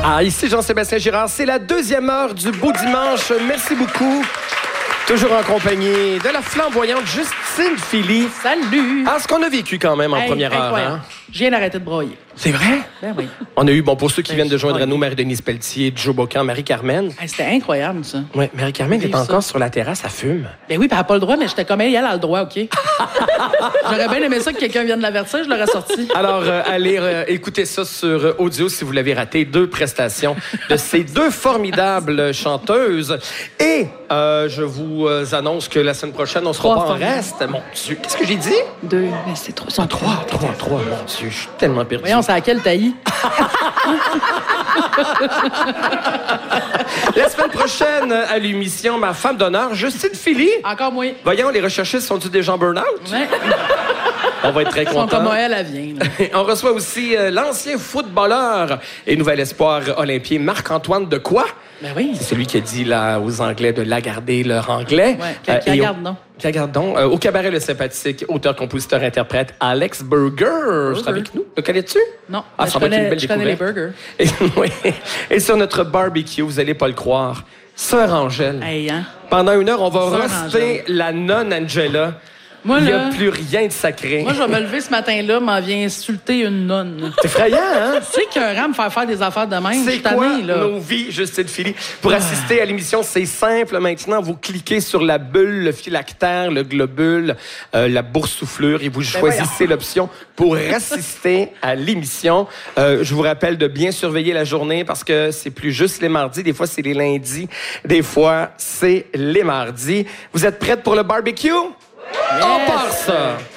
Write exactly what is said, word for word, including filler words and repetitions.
Ah, ici Jean-Sébastien Girard, c'est la deuxième heure du Beau Dimanche. Merci beaucoup. Toujours en compagnie de la flamboyante Justine Philly. Salut! Ah, ce qu'on a vécu quand même en Hey, première heure. incroyable. Hein? Je viens d'arrêter de broyer. C'est vrai? Ben oui. On a eu, bon, pour ceux qui Ben, viennent de joindre ouais. à nous, Marie-Denise Pelletier, Joe Bocan, Marie-Carmen. Hey, c'était incroyable, ça. Oui, Marie-Carmen J'ai est vu encore ça. sur la terrasse, elle fume. Ben oui, puis elle n'a pas le droit, mais j'étais comme elle, elle a le droit, OK? J'aurais bien aimé ça que quelqu'un vienne l'avertir, je l'aurais sorti. Alors, euh, allez euh, écouter ça sur euh, audio si vous l'avez raté. Deux prestations de ces deux formidables chanteuses. Et euh, je vous euh, annonce que la semaine prochaine, on sera Trois pas en formidables. reste. Mon Dieu, qu'est-ce que j'ai dit? Deux, mais c'est trop. Sont Trois, trois, trois. Mon Dieu, je suis tellement perdu. Voyons, c'est à quel taillis? La semaine prochaine, à l'émission Ma femme d'honneur, Justine Philly. Encore moins. Voyons, les recherchistes sont-ils déjà en burn-out? Ouais. On va être très Ils sont comme contents. elle, elle vient. là. On reçoit aussi euh, l'ancien footballeur et nouvel espoir olympien Marc-Antoine de quoi? Ben oui. C'est celui qui a dit là, aux Anglais de lagarder leur anglais. Ouais, qui- qui et regarde, au- non? Qui regarde donc. Euh, au cabaret, le sympathique auteur-compositeur-interprète Alex Burger. sera avec nous. Le connais-tu? Non, Ah, mais ça je va être une connais, belle je connais les découverte. burgers. Et, oui. Et sur notre barbecue, vous allez pas le croire, Sœur Angèle. Hey, hein? Pendant une heure, on va Sœur roster la nonne Angela. Moi, Il n'y là, a plus rien de sacré. moi, je vais me lever ce matin-là, m'en vient insulter une nonne. C'est effrayant, hein? Tu sais qu'un ram me faire faire des affaires de même, je C'est suis quoi tannée, là. nos vies, Justine Philly? Pour assister à l'émission, c'est simple maintenant. Vous cliquez sur la bulle, le phylactère, le globule, euh, la boursouflure et vous choisissez l'option pour assister à l'émission. Euh, je vous rappelle de bien surveiller la journée parce que c'est plus juste les mardis. Des fois, c'est les lundis. Des fois, c'est les mardis. Vous êtes prêtes pour le barbecue? On part ça!